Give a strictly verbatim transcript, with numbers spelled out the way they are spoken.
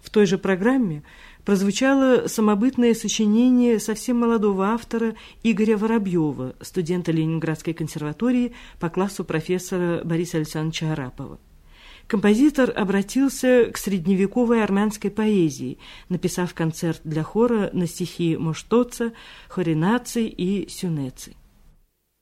В той же программе прозвучало самобытное сочинение совсем молодого автора Игоря Воробьева, студента Ленинградской консерватории по классу профессора Бориса Александровича Арапова. Композитор обратился к средневековой армянской поэзии, написав концерт для хора на стихи Моштоца, Хоринаци и Сюнеци.